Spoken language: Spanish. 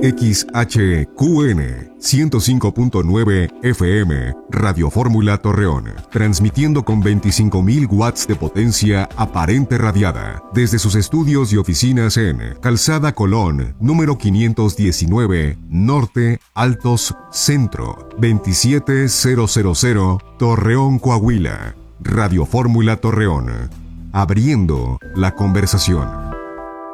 XHQN 105.9 FM, Radio Fórmula Torreón, transmitiendo con 25.000 watts de potencia aparente radiada, desde sus estudios y oficinas en Calzada Colón, número 519, Norte, Altos, Centro, 27000, Torreón, Coahuila. Radio Fórmula Torreón, abriendo la conversación.